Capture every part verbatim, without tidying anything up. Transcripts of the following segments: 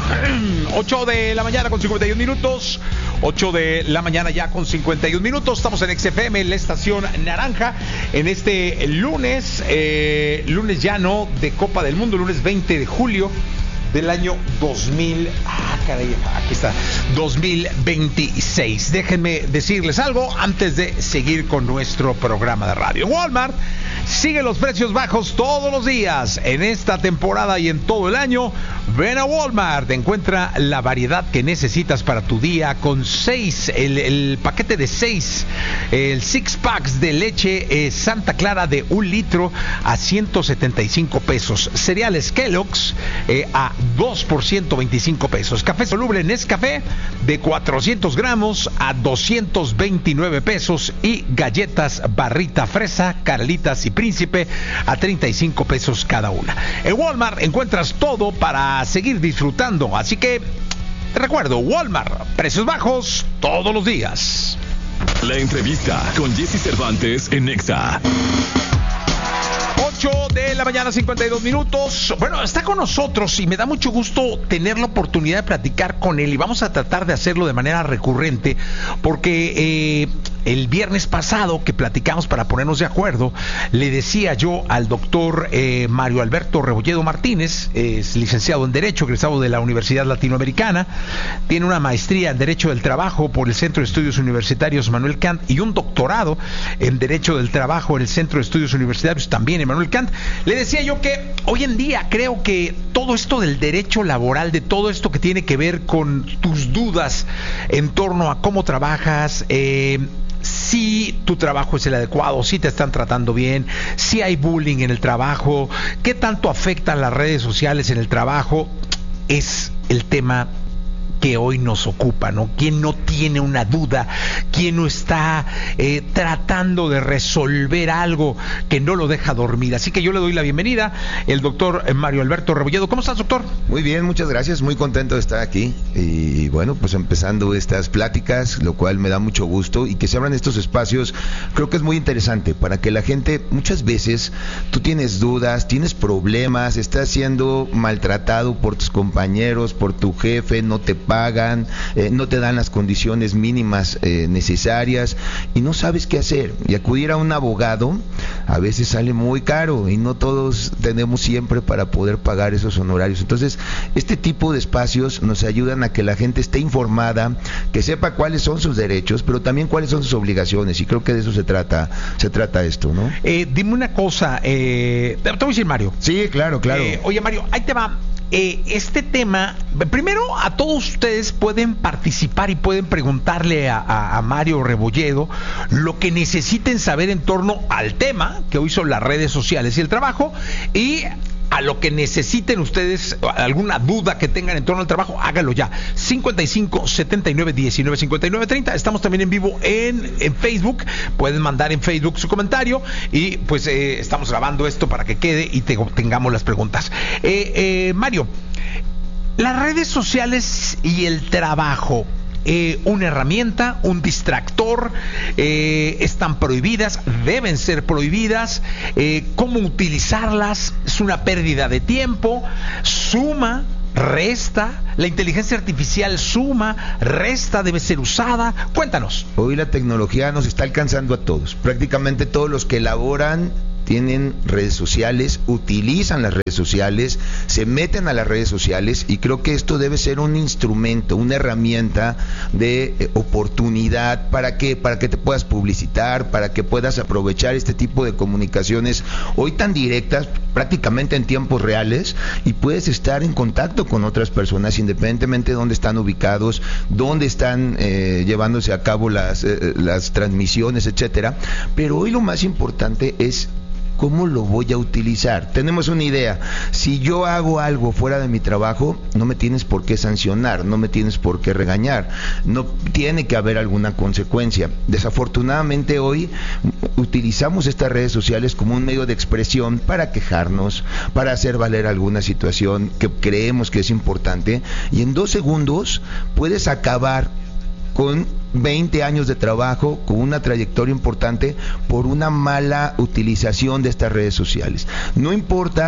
ocho de la mañana con cincuenta y un minutos. ocho de la mañana ya con cincuenta y un minutos. Estamos en X F M, en la estación naranja. En este lunes, eh, lunes ya no de Copa del Mundo, lunes veinte de julio del año dos mil. Ah, caray, aquí está. dos mil veintiséis. Déjenme decirles algo antes de seguir con nuestro programa de radio. Walmart sigue los precios bajos todos los días en esta temporada y en todo el año. Ven a Walmart, encuentra la variedad que necesitas para tu día con seis, el, el paquete de seis, el six packs de leche eh, Santa Clara de un litro a ciento setenta y cinco pesos. Cereales Kellogg's eh, a dos por ciento veinticinco pesos. Café soluble Nescafé de cuatrocientos gramos a doscientos veintinueve pesos. Y galletas Barrita Fresa, Carlitas y Príncipe a treinta y cinco pesos cada una. En Walmart encuentras todo para seguir disfrutando. Así que te recuerdo, Walmart, precios bajos todos los días. La entrevista con Jesse Cervantes en Nexa. ocho de la mañana, cincuenta y dos minutos. Bueno, está con nosotros y me da mucho gusto tener la oportunidad de platicar con él. Y vamos a tratar de hacerlo de manera recurrente porque eh, el viernes pasado que platicamos para ponernos de acuerdo, le decía yo al doctor eh, Mario Alberto Rebolledo Martínez, es licenciado en Derecho, egresado de la Universidad Latinoamericana, tiene una maestría en Derecho del Trabajo por el Centro de Estudios Universitarios Manuel Kant y un doctorado en Derecho del Trabajo en el Centro de Estudios Universitarios también en Manuel Kant. Le decía yo que hoy en día creo que todo esto del derecho laboral, de todo esto que tiene que ver con tus dudas en torno a cómo trabajas, eh, si tu trabajo es el adecuado, si te están tratando bien, si hay bullying en el trabajo, qué tanto afectan las redes sociales en el trabajo, es el tema que hoy nos ocupa, ¿no? ¿Quién no tiene una duda? ¿Quién no está eh, tratando de resolver algo que no lo deja dormir? Así que yo le doy la bienvenida, el doctor Mario Alberto Rebolledo. ¿Cómo estás, doctor? Muy bien, muchas gracias, muy contento de estar aquí y bueno, pues empezando estas pláticas, lo cual me da mucho gusto y que se abran estos espacios, creo que es muy interesante para que la gente, muchas veces tú tienes dudas, tienes problemas, estás siendo maltratado por tus compañeros, por tu jefe, no te pagan, eh, no te dan las condiciones mínimas eh, necesarias y no sabes qué hacer. Y acudir a un abogado a veces sale muy caro y no todos tenemos siempre para poder pagar esos honorarios. Entonces, este tipo de espacios nos ayudan a que la gente esté informada, que sepa cuáles son sus derechos, pero también cuáles son sus obligaciones. Y creo que de eso se trata, se trata esto, ¿no? Eh, dime una cosa, eh, te voy a decir, Mario. Sí, claro, claro. Eh, oye, Mario, ahí te va. Eh, este tema, primero a todos ustedes pueden participar y pueden preguntarle a, a, a Mario Rebolledo lo que necesiten saber en torno al tema que hoy son las redes sociales y el trabajo, y a lo que necesiten ustedes, alguna duda que tengan en torno al trabajo, hágalo ya. cincuenta y cinco, setenta y nueve, diecinueve, cincuenta y nueve, treinta. Estamos también en vivo en, en Facebook. Pueden mandar en Facebook su comentario y pues eh, estamos grabando esto para que quede y te, tengamos las preguntas. Eh, eh, Mario, las redes sociales y el trabajo, Eh, una herramienta, un distractor, eh, están prohibidas, deben ser prohibidas, eh, cómo utilizarlas, es una pérdida de tiempo, suma, resta, la inteligencia artificial suma, resta, debe ser usada. Cuéntanos. Hoy la tecnología nos está alcanzando a todos, prácticamente todos los que elaboran tienen redes sociales, utilizan las redes sociales, se meten a las redes sociales y creo que esto debe ser un instrumento, una herramienta de eh, oportunidad para que para que te puedas publicitar, para que puedas aprovechar este tipo de comunicaciones hoy tan directas, prácticamente en tiempos reales, y puedes estar en contacto con otras personas independientemente de dónde están ubicados, dónde están eh, llevándose a cabo las, eh, las transmisiones, etcétera. Pero hoy lo más importante es ¿cómo lo voy a utilizar? Tenemos una idea. Si yo hago algo fuera de mi trabajo, no me tienes por qué sancionar, no me tienes por qué regañar, no tiene que haber alguna consecuencia. Desafortunadamente hoy utilizamos estas redes sociales como un medio de expresión para quejarnos, para hacer valer alguna situación que creemos que es importante, y en dos segundos puedes acabar con veinte años de trabajo, con una trayectoria importante, por una mala utilización de estas redes sociales. No importa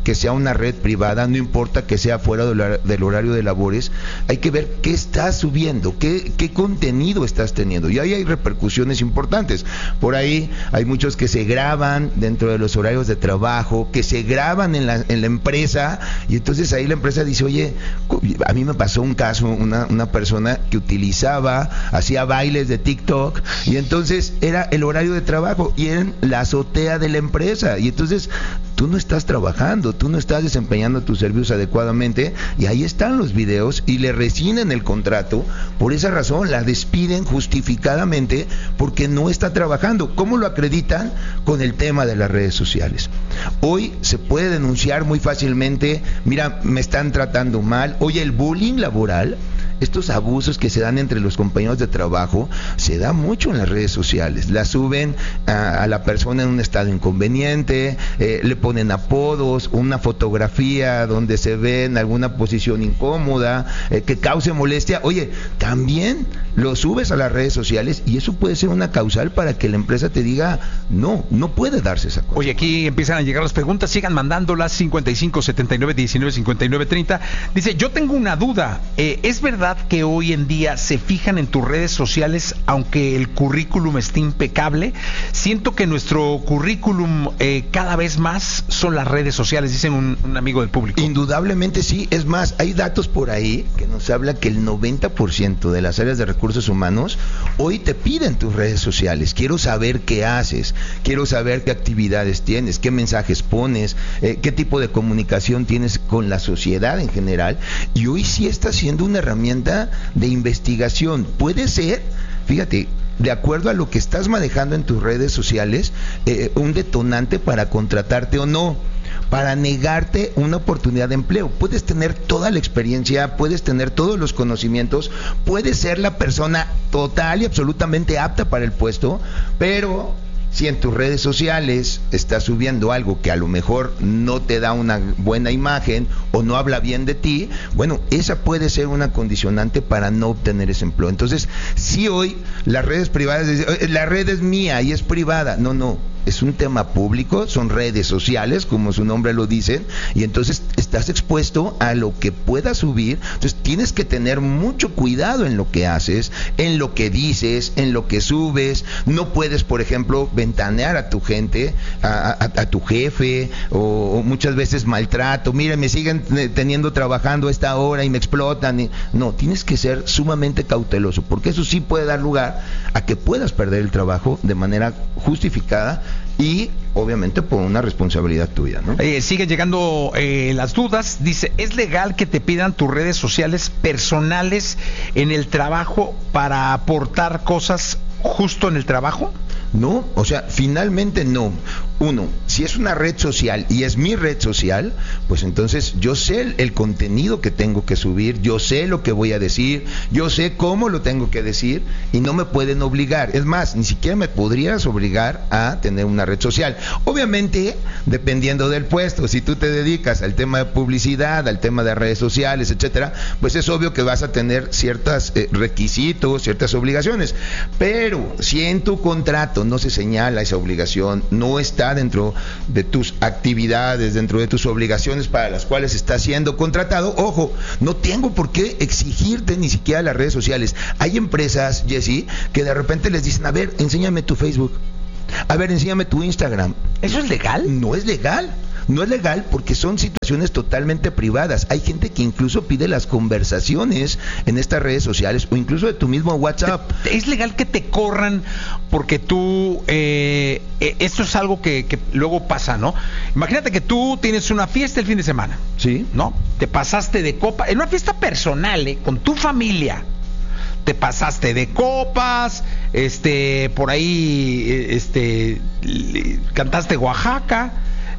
que sea una red privada, no importa que sea fuera del horario de labores, hay que ver qué estás subiendo, qué, qué contenido estás teniendo. Y ahí hay repercusiones importantes. Por ahí hay muchos que se graban dentro de los horarios de trabajo, que se graban en la, en la empresa, y entonces ahí la empresa dice, oye, a mí me pasó un caso, una, una persona que utilizaba, hacía bailes de TikTok, y entonces era el horario de trabajo, y en la azotea de la empresa, y entonces tú no estás trabajando, tú no estás desempeñando tus servicios adecuadamente, y ahí están los videos, y le rescinden el contrato. Por esa razón la despiden justificadamente porque no está trabajando. ¿Cómo lo acreditan? Con el tema de las redes sociales. Hoy se puede denunciar muy fácilmente, mira, me están tratando mal. Oye, el bullying laboral, estos abusos que se dan entre los compañeros de trabajo, se da mucho en las redes sociales. La suben a, a la persona en un estado inconveniente, eh, le ponen apodos, una fotografía donde se ve en alguna posición incómoda, eh, que cause molestia. Oye, también lo subes a las redes sociales y eso puede ser una causal para que la empresa te diga, no, no puede darse esa cosa. Oye, aquí empiezan a llegar las preguntas, sigan mandándolas. Cincuenta y cinco, setenta y nueve, diecinueve, cincuenta y nueve, treinta. Dice, yo tengo una duda, eh, ¿es verdad que hoy en día se fijan en tus redes sociales aunque el currículum esté impecable? Siento que nuestro currículum eh, cada vez más son las redes sociales, dicen un, un amigo del público. Indudablemente sí, es más, hay datos por ahí que nos habla que el noventa por ciento de las áreas de recursos humanos hoy te piden tus redes sociales. Quiero saber qué haces, quiero saber qué actividades tienes, qué mensajes pones, eh, qué tipo de comunicación tienes con la sociedad en general, y hoy sí está siendo una herramienta de investigación. Puede ser, fíjate, de acuerdo a lo que estás manejando en tus redes sociales, eh, un detonante para contratarte o no, para negarte una oportunidad de empleo. Puedes tener toda la experiencia, puedes tener todos los conocimientos, puedes ser la persona total y absolutamente apta para el puesto, pero si en tus redes sociales estás subiendo algo que a lo mejor no te da una buena imagen o no habla bien de ti, bueno, esa puede ser una condicionante para no obtener ese empleo. Entonces, si hoy las redes privadas, la red es mía y es privada, no, no, es un tema público, son redes sociales, como su nombre lo dice, y entonces estás expuesto a lo que puedas subir. Entonces tienes que tener mucho cuidado en lo que haces, en lo que dices, en lo que subes. No puedes, por ejemplo, ventanear a tu gente, a, a, a tu jefe, o, o muchas veces maltrato. Mira, me siguen teniendo trabajando a esta hora y me explotan. Y... no, tienes que ser sumamente cauteloso, porque eso sí puede dar lugar a que puedas perder el trabajo de manera justificada y obviamente por una responsabilidad tuya, ¿no? Eh, siguen llegando eh, las dudas. Dice, ¿es legal que te pidan tus redes sociales personales en el trabajo para aportar cosas justo en el trabajo? No, o sea, finalmente no. Uno, si es una red social y es mi red social, pues entonces yo sé el, el contenido que tengo que subir, yo sé lo que voy a decir, yo sé cómo lo tengo que decir y no me pueden obligar. Es más, ni siquiera me podrías obligar a tener una red social. Obviamente, dependiendo del puesto, si tú te dedicas al tema de publicidad, al tema de redes sociales, etcétera, pues es obvio que vas a tener ciertos eh, requisitos, ciertas obligaciones. Pero si en tu contrato no se señala esa obligación, no está dentro de tus actividades, dentro de tus obligaciones para las cuales estás siendo contratado, ojo, no tengo por qué exigirte ni siquiera las redes sociales. Hay empresas, Jessy, que de repente les dicen, a ver, enséñame tu Facebook, a ver, enséñame tu Instagram. ¿Eso es legal? No es legal. No es legal porque son situaciones totalmente privadas. Hay gente que incluso pide las conversaciones en estas redes sociales o incluso de tu mismo WhatsApp. ¿Es legal que te corran porque tú... Eh, esto es algo que, que luego pasa, ¿no? Imagínate que tú tienes una fiesta el fin de semana. Sí. ¿No? Te pasaste de copa, en una fiesta personal, ¿eh? Con tu familia. Te pasaste de copas, este, por ahí, este, cantaste Oaxaca.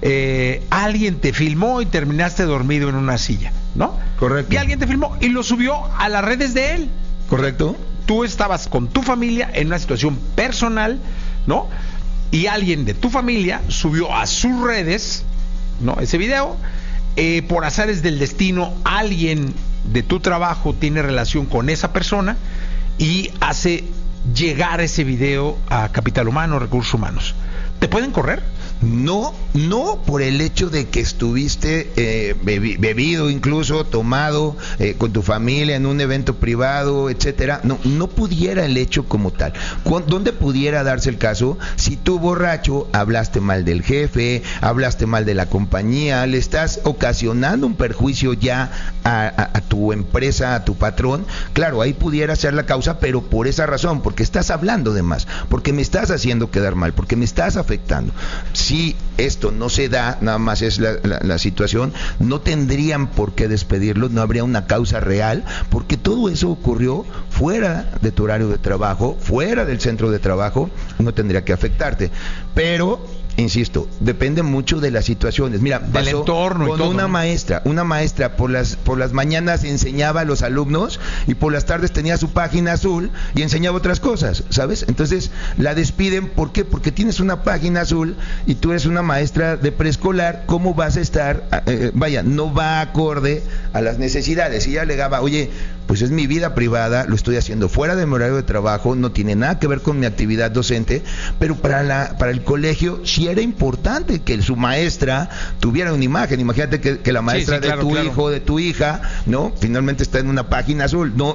Eh, alguien te filmó y terminaste dormido en una silla, ¿no? Correcto. Y alguien te filmó y lo subió a las redes de él. Correcto. Tú estabas con tu familia en una situación personal, ¿no? Y alguien de tu familia subió a sus redes, ¿no? Ese video. Eh, por azares del destino, alguien de tu trabajo tiene relación con esa persona y hace llegar ese video a Capital Humano, Recursos Humanos. ¿Te pueden correr? No, no por el hecho de que estuviste eh, bebi bebido, incluso tomado eh, con tu familia en un evento privado, etcétera. No, no pudiera el hecho como tal. ¿Dónde pudiera darse el caso? Si tú borracho hablaste mal del jefe, hablaste mal de la compañía, le estás ocasionando un perjuicio ya a, a, a tu empresa, a tu patrón. Claro, ahí pudiera ser la causa, pero por esa razón, porque estás hablando de más, porque me estás haciendo quedar mal, porque me estás afectando. Si esto no se da, nada más es la, la, la situación, no tendrían por qué despedirlos, no habría una causa real, porque todo eso ocurrió fuera de tu horario de trabajo, fuera del centro de trabajo, no tendría que afectarte. Pero insisto, depende mucho de las situaciones. Mira, del entorno con y todo, una ¿no? maestra, una maestra por las por las mañanas enseñaba a los alumnos y por las tardes tenía su página azul y enseñaba otras cosas, ¿sabes? Entonces la despiden, ¿por qué? Porque tienes una página azul y tú eres una maestra de preescolar, ¿cómo vas a estar? Eh, vaya, no va acorde a las necesidades. Y ella alegaba, oye, pues es mi vida privada, lo estoy haciendo fuera de mi horario de trabajo, no tiene nada que ver con mi actividad docente, pero para la para el colegio sí era importante que su maestra tuviera una imagen. Imagínate que, que la maestra sí, sí, claro, de tu claro. hijo, de tu hija, ¿no? Finalmente está en una página azul. No,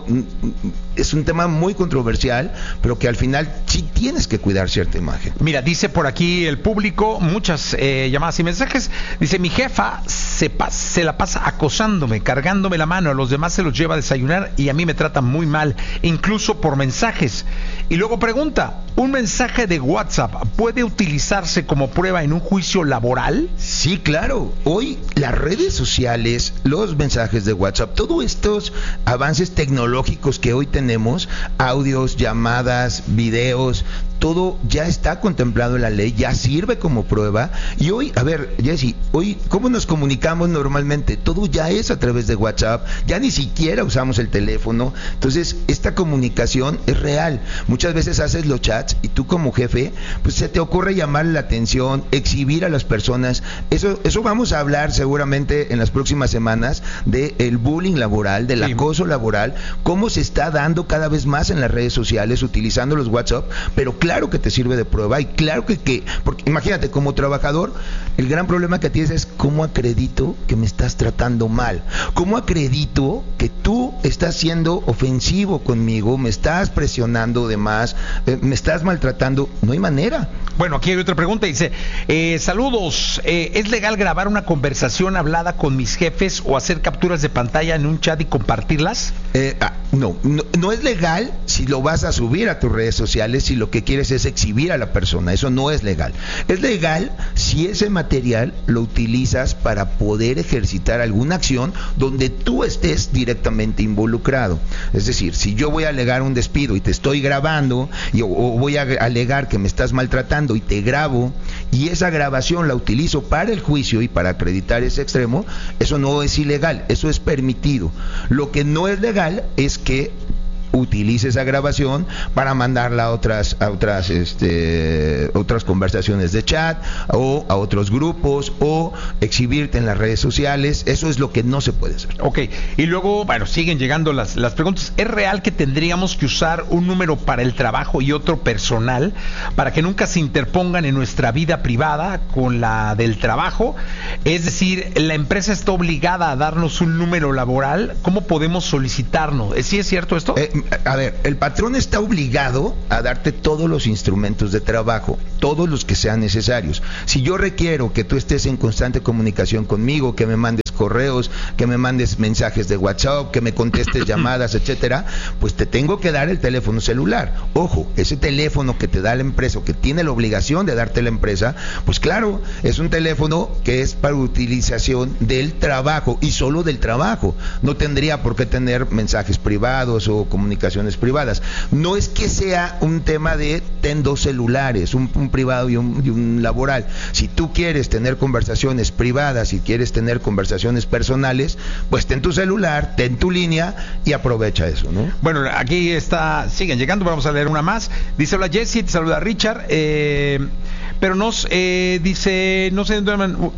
es un tema muy controversial, pero que al final sí tienes que cuidar cierta imagen. Mira, dice por aquí el público, muchas eh, llamadas y mensajes. Dice, mi jefa se, se la pasa acosándome, cargándome la mano, a los demás se los lleva a desayunar y a mí me trata muy mal, incluso por mensajes. Y luego pregunta, ¿un mensaje de WhatsApp puede utilizarse como prueba en un juicio laboral? Sí, claro. Hoy las redes sociales, los mensajes de WhatsApp, todos estos avances tecnológicos que hoy tenemos, audios, llamadas, videos, todo ya está contemplado en la ley, ya sirve como prueba. Y hoy, a ver, Jessy, hoy, ¿cómo nos comunicamos normalmente? Todo ya es a través de WhatsApp, ya ni siquiera usamos el teléfono. Entonces, esta comunicación es real. Muchas veces haces los chats y tú como jefe, pues se te ocurre llamar la atención, exhibir a las personas. Eso, eso vamos a hablar seguramente en las próximas semanas del bullying laboral, del sí. acoso laboral, cómo se está dando cada vez más en las redes sociales, utilizando los WhatsApp, pero claro que te sirve de prueba y claro que, que porque imagínate, como trabajador, el gran problema que tienes es cómo acredito que me estás tratando mal, cómo acredito que tú estás siendo ofensivo conmigo, me estás presionando de más, eh, me estás maltratando. No hay manera. Bueno, aquí hay otra pregunta, dice, eh, saludos, eh, ¿es legal grabar una conversación hablada con mis jefes o hacer capturas de pantalla en un chat y compartirlas? Eh, ah, no, no, no es legal si lo vas a subir a tus redes sociales, si lo que quieres es exhibir a la persona, eso no es legal. Es legal si ese material lo utilizas para poder ejercitar alguna acción donde tú estés directamente involucrado. Es decir, si yo voy a alegar un despido y te estoy grabando, y, o, o voy a alegar que me estás maltratando y te grabo, y esa grabación la utilizo para el juicio y para acreditar ese extremo, eso no es ilegal, eso es permitido. Lo que no es legal es que utilice esa grabación para mandarla a otras a otras este otras conversaciones de chat o a otros grupos o exhibirte en las redes sociales. Eso es lo que no se puede hacer. Ok, y luego, bueno, siguen llegando las, las preguntas. ¿Es real que tendríamos que usar un número para el trabajo y otro personal para que nunca se interpongan en nuestra vida privada con la del trabajo? Es decir, la empresa está obligada a darnos un número laboral. ¿Cómo podemos solicitarnos? ¿Sí es cierto esto? Eh, A ver, el patrón está obligado a darte todos los instrumentos de trabajo, todos los que sean necesarios. Si yo requiero que tú estés en constante comunicación conmigo, que me mandes correos, que me mandes mensajes de WhatsApp, que me contestes llamadas, etcétera, pues te tengo que dar el teléfono celular. Ojo, ese teléfono que te da la empresa, o que tiene la obligación de darte la empresa, pues claro, es un teléfono que es para utilización del trabajo y solo del trabajo. No tendría por qué tener mensajes privados o comunicaciones privadas. No es que sea un tema de ten dos celulares, un, un privado y un, y un laboral. Si tú quieres tener conversaciones privadas y quieres tener conversaciones personales, pues ten tu celular, ten tu línea y aprovecha eso, ¿no? Bueno, aquí está, siguen llegando, vamos a leer una más. Dice, hola Jessy, te saluda Richard, eh, pero nos, eh, dice, no sé,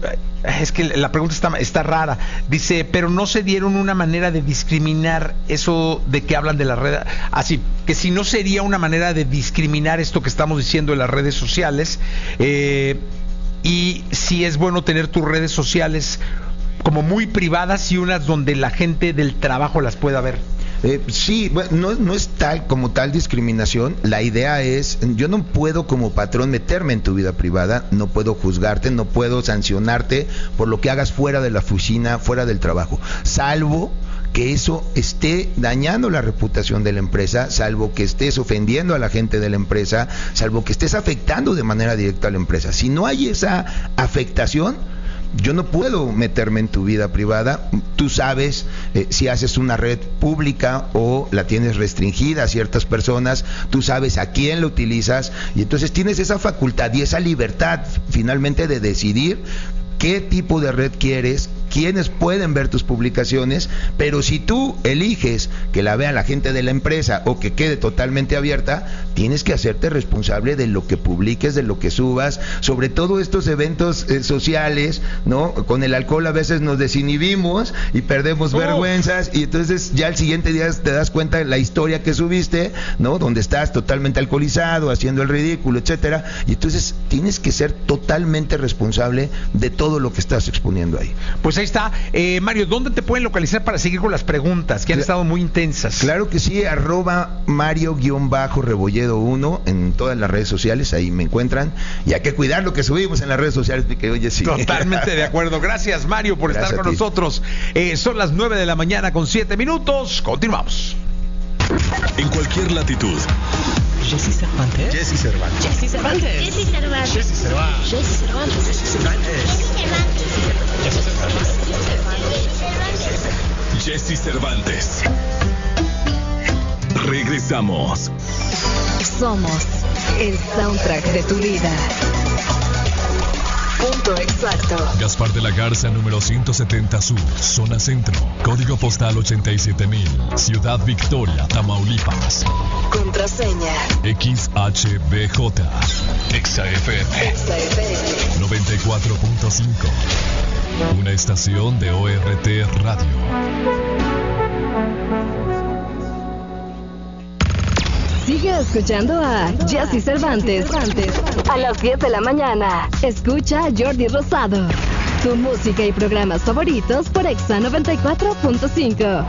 es que la pregunta está, está rara. Dice, pero no se dieron una manera de discriminar eso de que hablan de la red, así, que si no sería una manera de discriminar esto que estamos diciendo en las redes sociales, eh, y si es bueno tener tus redes sociales como muy privadas y unas donde la gente del trabajo las pueda ver. Eh, sí, bueno, no, no es tal como tal discriminación. La idea es, yo no puedo como patrón meterme en tu vida privada, no puedo juzgarte, no puedo sancionarte por lo que hagas fuera de la oficina, fuera del trabajo, salvo que eso esté dañando la reputación de la empresa, salvo que estés ofendiendo a la gente de la empresa, salvo que estés afectando de manera directa a la empresa. Si no hay esa afectación, yo no puedo meterme en tu vida privada. Tú sabes eh, si haces una red pública o la tienes restringida a ciertas personas, tú sabes a quién la utilizas, y entonces tienes esa facultad y esa libertad finalmente de decidir qué tipo de red quieres, quiénes pueden ver tus publicaciones, pero si tú eliges que la vea la gente de la empresa o que quede totalmente abierta, tienes que hacerte responsable de lo que publiques, de lo que subas, sobre todo estos eventos eh, sociales, ¿no? Con el alcohol a veces nos desinhibimos y perdemos oh. vergüenzas, y entonces ya el siguiente día te das cuenta de la historia que subiste, ¿no? Donde estás totalmente alcoholizado, haciendo el ridículo, etcétera, y entonces tienes que ser totalmente responsable de todo lo que estás exponiendo ahí. Pues ahí está. Eh, Mario, ¿dónde te pueden localizar para seguir con las preguntas que han estado muy intensas? Claro que sí, arroba Mario-Rebolledo uno en todas las redes sociales, ahí me encuentran, y hay que cuidar lo que subimos en las redes sociales, que oye, sí. Totalmente de acuerdo. Gracias, Mario, por Gracias estar con nosotros. Eh, son las nueve de la mañana con siete minutos. Continuamos. En cualquier latitud. Jessy Cervantes. Jessy Cervantes. Jessy Cervantes. Jessy Cervantes. Jessy Cervantes. Jessy Cervantes. Jessy Cervantes. Jessy Cervantes. Regresamos. Somos el soundtrack de tu vida. Punto exacto. Gaspar de la Garza, número ciento setenta Sur, zona centro. Código postal ochenta y siete mil. Ciudad Victoria, Tamaulipas. Contraseña X H B J. Exa F M. Exa F M noventa y cuatro punto cinco. Una estación de O R T Radio. Sigue escuchando a Jessy Cervantes. A las diez de la mañana. Escucha a Jordi Rosado. Tu música y programas favoritos por Exa noventa y cuatro punto cinco.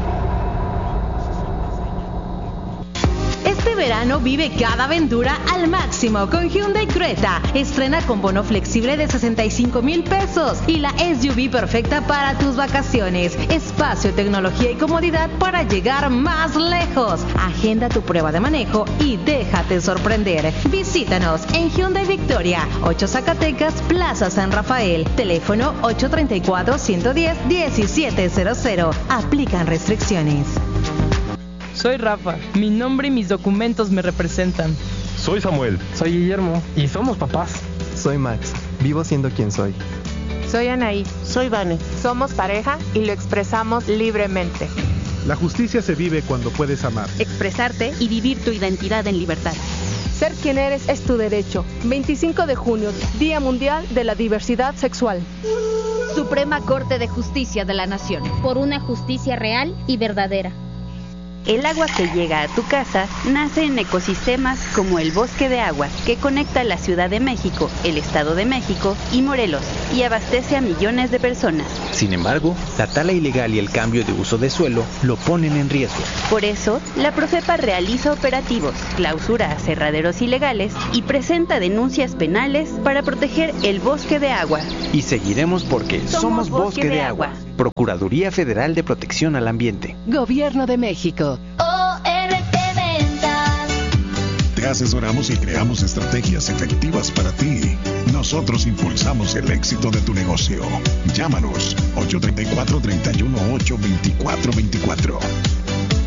Este verano vive cada aventura al máximo con Hyundai Creta. Estrena con bono flexible de sesenta y cinco mil pesos y la S U V perfecta para tus vacaciones. Espacio, tecnología y comodidad para llegar más lejos. Agenda tu prueba de manejo y déjate sorprender. Visítanos en Hyundai Victoria, ocho Zacatecas, Plaza San Rafael. Teléfono ocho tres cuatro, uno uno cero, uno siete cero cero. Aplican restricciones. Soy Rafa, mi nombre y mis documentos me representan. Soy Samuel. Soy Guillermo. Y somos papás. Soy Max, vivo siendo quien soy. Soy Anaí. Soy Vane. Somos pareja y lo expresamos libremente. La justicia se vive cuando puedes amar, expresarte y vivir tu identidad en libertad. Ser quien eres es tu derecho. veinticinco de junio, Día Mundial de la Diversidad Sexual. Suprema Corte de Justicia de la Nación. Por una justicia real y verdadera. El agua que llega a tu casa nace en ecosistemas como el Bosque de Agua, que conecta la Ciudad de México, el Estado de México y Morelos, y abastece a millones de personas. Sin embargo, la tala ilegal y el cambio de uso de suelo lo ponen en riesgo. Por eso, la Profepa realiza operativos, clausura aserraderos ilegales y presenta denuncias penales para proteger el Bosque de Agua. Y seguiremos porque somos, somos Bosque, Bosque de, de Agua. Agua. Procuraduría Federal de Protección al Ambiente. Gobierno de México. O R T Ventas. Te asesoramos y creamos estrategias efectivas para ti. Nosotros impulsamos el éxito de tu negocio. Llámanos ocho tres cuatro, tres uno ocho, dos cuatro dos cuatro.